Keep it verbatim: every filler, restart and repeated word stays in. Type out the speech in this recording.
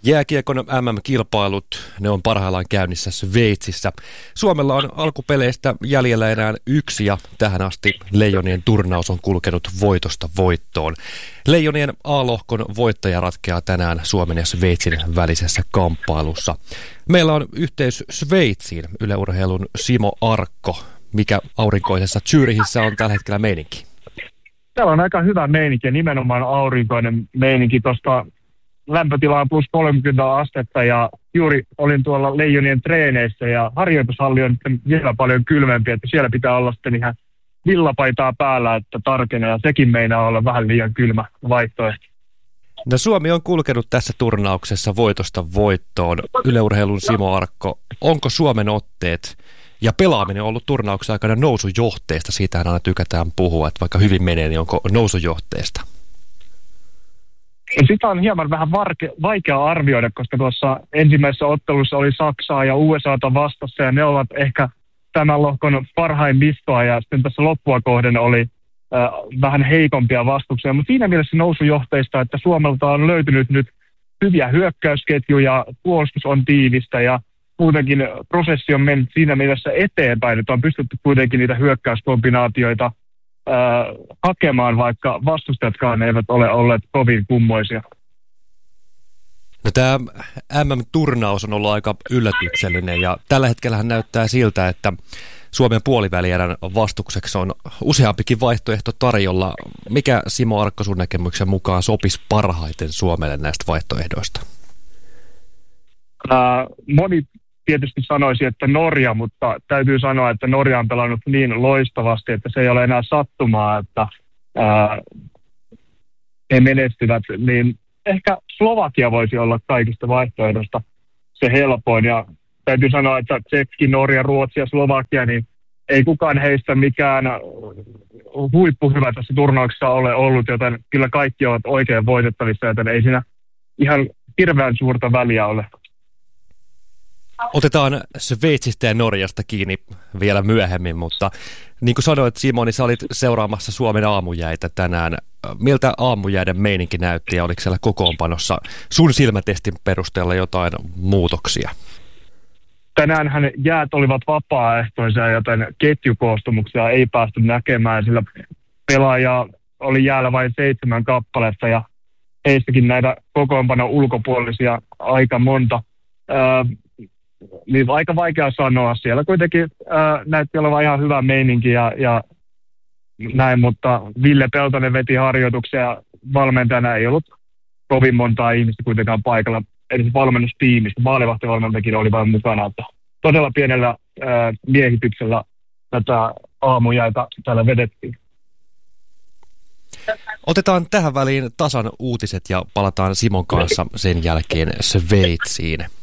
Jääkiekon M M-kilpailut, ne on parhaillaan käynnissä Sveitsissä. Suomella on alkupeleistä jäljellä enää yksi ja tähän asti Leijonien turnaus on kulkenut voitosta voittoon. Leijonien A-lohkon voittaja ratkeaa tänään Suomen ja Sveitsin välisessä kamppailussa. Meillä on yhteys Sveitsiin, Yle Urheilun Simo Arkko. Mikä aurinkoisessa Zyrihissä on tällä hetkellä meininki? Täällä on aika hyvä meininki ja nimenomaan aurinkoinen meininki. Tuosta lämpötila on plus kolmekymmentä astetta ja juuri olin tuolla Leijonien treeneissä ja harjoitushalli on vielä paljon kylmempi, että siellä pitää olla sitten ihan villapaitaa päällä, että tarkenee ja sekin meinaa olla vähän liian kylmä vaihtoehto. No Suomi on kulkenut tässä turnauksessa voitosta voittoon. Yle Urheilun Simo Arkko, onko Suomen otteet ja pelaaminen on ollut turnauksen aikana nousujohteesta? Siitähän aina tykätään puhua, että vaikka hyvin menee, niin onko nousujohteesta? Sitä on hieman vähän varke, vaikea arvioida, koska tuossa ensimmäisessä ottelussa oli Saksaa ja U S A:ta vastassa ja ne ovat ehkä tämän lohkon parhaimmistoa ja sitten tässä loppua kohden oli äh, vähän heikompia vastuksia, mutta siinä mielessä nousujohteista, että Suomelta on löytynyt nyt hyviä hyökkäysketjuja, puolustus on tiivistä ja muutenkin prosessi on mennyt siinä mielessä eteenpäin, että on pystytty kuitenkin niitä hyökkäyskombinaatioita ää, hakemaan, vaikka vastustajatkaan eivät ole olleet kovin kummoisia. No, tämä M M-turnaus on ollut aika yllätyksellinen ja tällä hetkellä näyttää siltä, että Suomen puolivälierän vastukseksi on useampikin vaihtoehto tarjolla. Mikä, Simo Arkko, sun näkemyksen mukaan sopisi parhaiten Suomelle näistä vaihtoehdoista? Ää, moni tietysti sanoisi, että Norja, mutta täytyy sanoa, että Norja on pelannut niin loistavasti, että se ei ole enää sattumaa, että ää, he menestyvät. Niin ehkä Slovakia voisi olla kaikista vaihtoehdosta se helpoin. Ja täytyy sanoa, että Tsekki, Norja, Ruotsi ja Slovakia, niin ei kukaan heistä mikään huippuhyvä tässä turnauksessa ole ollut, joten kyllä kaikki ovat oikein voitettavissa, joten ei siinä ihan hirveän suurta väliä ole. Otetaan Sveitsistä ja Norjasta kiinni vielä myöhemmin, mutta niin kuin sanoit, Simo, niin sä olit seuraamassa Suomen aamujäitä tänään. Miltä aamujäiden meininki näytti ja oliko siellä kokoonpanossa sun silmätestin perusteella jotain muutoksia? Tänäänhän jäät olivat vapaaehtoisia, joten ketjukoostumuksia ei päästy näkemään, sillä pelaajaa oli jäällä vain seitsemän kappaletta ja heistäkin näitä kokoonpanon ulkopuolisia aika monta. Öö, niin aika vaikea sanoa. Siellä kuitenkin öö, näytti olevan ihan hyvä meininki ja, ja näin, mutta Ville Peltonen veti harjoituksia. Valmentajana ei ollut kovin montaa ihmistä kuitenkaan paikalla. Eli valmennustiimistä, maalivahtivalmentajakin oli vain mukana, että todella pienellä ää, miehityksellä tätä aamujäitä täällä vedettiin. Otetaan tähän väliin tasan uutiset ja palataan Simon kanssa sen jälkeen Sveitsiin.